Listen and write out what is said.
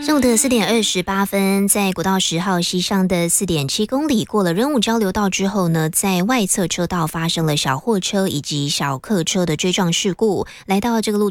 上午的4:28，在国道10号西上的4.7公里，过了仁武交流道之后呢，在外侧车道发生了小货车以及小客车的追撞事故，来到这个路